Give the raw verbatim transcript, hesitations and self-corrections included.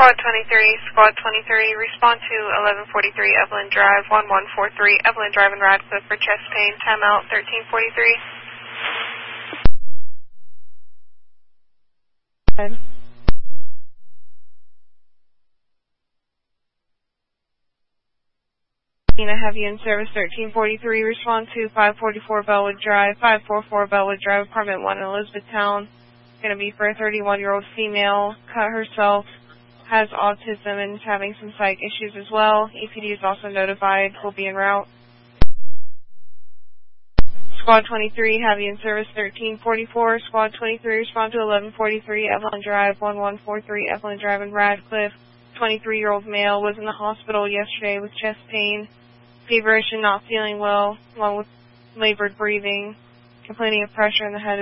Squad twenty-three, Squad twenty-three, respond to eleven forty-three Evelyn Drive, one one four three Evelyn Drive in Radcliffe for chest pain, timeout thirteen forty-three. I have you in service thirteen forty-three, respond to five forty-four Bellwood Drive, five forty-four Bellwood Drive, apartment one in Elizabethtown. Going to be for a thirty-one-year-old female, cut herself, has autism and is having some psych issues as well. E P D is also notified, will be en route. Squad twenty-three, have you in service thirteen forty-four, Squad twenty-three, respond to eleven forty-three Evelyn Drive, one one four three Evelyn Drive in Radcliffe. twenty-three-year-old male was in the hospital yesterday with chest pain, feverish and not feeling well, along with labored breathing, complaining of pressure in the head.